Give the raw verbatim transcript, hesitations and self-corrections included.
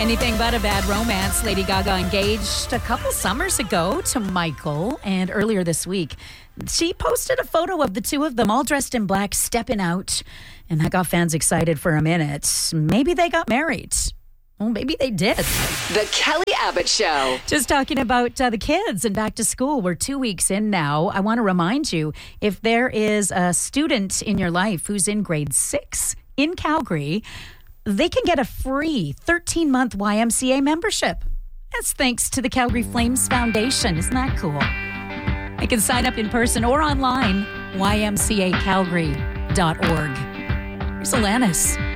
Anything But a Bad Romance. Lady Gaga engaged a couple summers ago to Michael, and earlier this week, she posted a photo of the two of them all dressed in black stepping out, and that got fans excited for a minute. Maybe they got married. Well, maybe they did. The Kelly Abbott Show. Just talking about uh, the kids and back to school. We're two weeks in now. I want to remind you, if there is a student in your life who's in grade six in Calgary, they can get a free thirteen-month Y M C A membership. That's thanks to the Calgary Flames Foundation. Isn't that cool? They can sign up in person or online, y m c a calgary dot org. Here's Alanis.